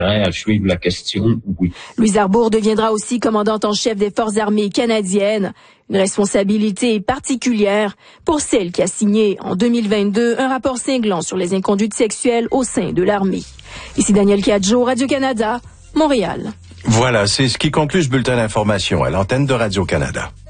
À suivre la question, oui. Louise Arbour deviendra aussi commandante en chef des Forces armées canadiennes. Une responsabilité particulière pour celle qui a signé en 2022 un rapport cinglant sur les inconduites sexuelles au sein de l'armée. Ici Daniel Cadjo, Radio-Canada, Montréal. Voilà, c'est ce qui conclut ce bulletin d'information à l'antenne de Radio-Canada.